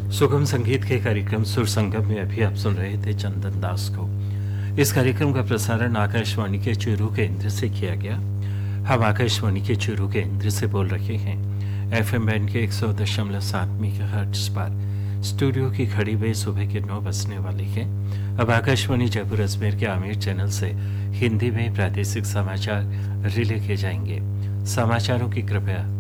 सुगम संगीत के कार्यक्रम सुर संगम में अभी आप सुन रहे थे चंदन दास को। इस कार्यक्रम का प्रसारण आकाशवाणी के चूरू केंद्र से किया गया। हम आकाशवाणी के चूरू केंद्र से बोल रहे हैं एफएम बैंड के 100.7 मेगाहर्ट्ज पर। स्टूडियो की घड़ी में सुबह के 9 बजने वाले हैं। अब आकाशवाणी जयपुर अजमेर के आमिर चैनल से हिंदी में प्रादेशिक समाचार रिले किए जाएंगे। समाचारों की कृपया